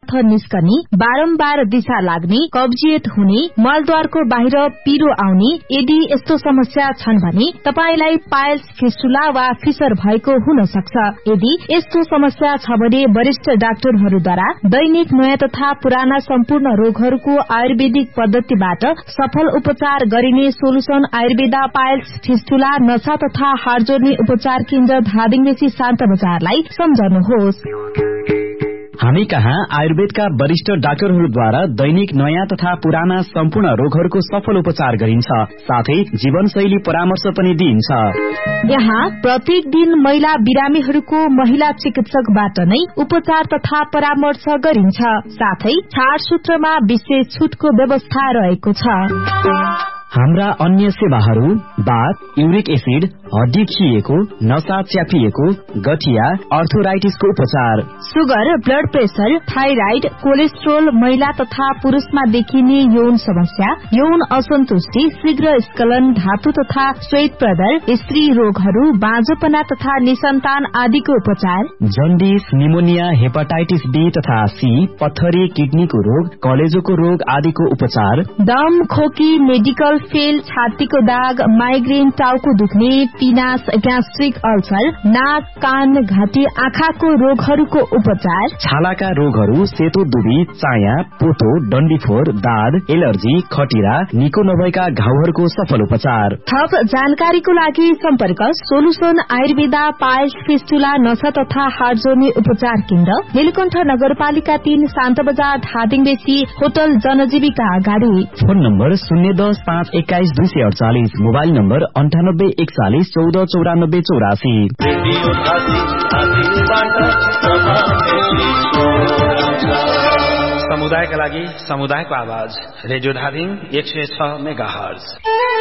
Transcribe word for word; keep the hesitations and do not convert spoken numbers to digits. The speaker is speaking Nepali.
पदार्थ निस्कने, बारम्बार दिशा लाग्ने, कब्जियत हुने, मलद्वारको बाहिर पिरो आउने यदि यस्तो समस्या छन् भने तपाईलाई पाइल्स फिस्टुला वा फिसर भएको हुन सक्छ। यदि यस्तो समस्या छ भने वरिष्ठ डाक्टरहरूद्वारा दैनिक नयाँ तथा पुराना सम्पूर्ण रोगहरूको आयुर्वेदिक पद्धतिबाट सफल उपचार गरिने सोलुसन आयुर्वेदा पाइल्स फिस्टुला नसा तथा हाड जोड्ने उपचार केन्द्र धादिङबेसी शान्त बजारलाई सम्झनुहोस्। हामी कहाँ आयुर्वेदका वरिष्ठ डाक्टरहरूद्वारा दैनिक नयाँ तथा पुराना सम्पूर्ण रोगहरूको सफल उपचार गरिन्छ, साथै जीवनशैली परामर्श पनि दिइन्छ। यहाँ प्रत्येक दिन महिला बिरामीहरूको महिला चिकित्सकबाट नै उपचार तथा परामर्श गरिन्छ, साथै छाडसूत्रमा विशेष छुटको व्यवस्था रहेको छ। हाम्रा अन्य सेवाहरू बाथ, युरिक एसिड, हड्डी खिएको, नसा च्यापिएको, गठिया, अर्थोराइटिसको उपचार, sugar, blood pressure, thyroid, cholesterol, महिला तथा पुरुषमा देखिने यौन समस्या, यौन असन्तुष्टि, शीघ्र स्खलन, धातु तथा श्वेत प्रदर, स्त्री रोगहरू, बाँझोपना तथा निसन्तान आदिको उपचार, जन्डिस, निमोनिया, हेपाटाइटिस बी तथा सी, पत्थरी, किडनीको रोग, कलेजोको रोग आदिको उपचार, दम, खोकी, मेडिकल फेल, छातीको दाग, माइग्रेन, टाउको दुख्ने, पिनास, ग्यास्ट्रिक अल्सर, नाक, कान, घाँटी, आँखाको रोगहरूको उपचार, छालाका रोगहरू, सेतो दुबी, चाया, पोतो, डन्डीफोर, दाद, एलर्जी, खटिरा, निको नभएका घाउहरूको सफल उपचार। थप जानकारीको लागि सम्पर्क सोलुसन आयुर्वेदा पाइल्स फिस्टुला नसा तथा हाड जोड्ने उपचार केन्द्र, नीलकण्ठ नगरपालिका तीन, शान्त बजार, धादिङबेसी, होटल जनजीविका अगाडि। फोन नम्बर शून्य दस पाँच एक्काइस दुई सय अडचालिस, मोबाइल नम्बर अन्ठानब्बे एकचालिस चौध चौरानब्बे चौरासी। समुदायका लागि समुदायको आवाज रेडियो धादिङ एक सय छ मेगा हर्ज।